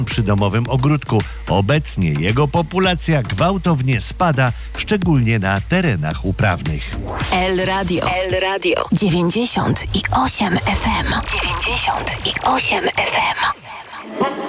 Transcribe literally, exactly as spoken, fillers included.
przy domowym ogródku. Obecnie jego populacja gwałtownie spada, szczególnie na terenach uprawnych. El Radio. El Radio. dziewięćdziesiąt i osiem F M. dziewięćdziesiąt i osiem F M.